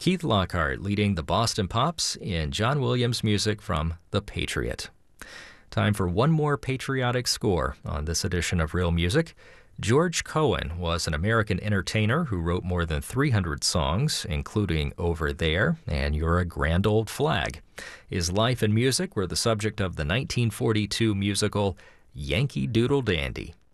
Keith Lockhart leading the Boston Pops in John Williams music from The Patriot. Time for one more patriotic score on this edition of Real Music. George Cohan was an American entertainer who wrote more than 300 songs, including Over There and You're a Grand Old Flag. His life and music were the subject of the 1942 musical Yankee Doodle Dandy.